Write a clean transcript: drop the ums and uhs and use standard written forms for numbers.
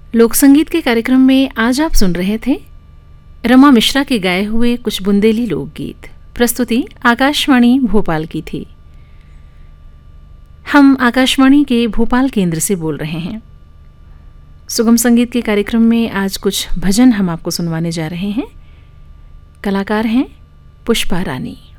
लोक संगीत के कार्यक्रम में आज आप सुन रहे थे रमा मिश्रा के गाए हुए कुछ बुंदेली लोकगीत। प्रस्तुति आकाशवाणी भोपाल की थी। हम आकाशवाणी के भोपाल केंद्र से बोल रहे हैं। सुगम संगीत के कार्यक्रम में आज कुछ भजन हम आपको सुनवाने जा रहे हैं। कलाकार हैं पुष्पा रानी।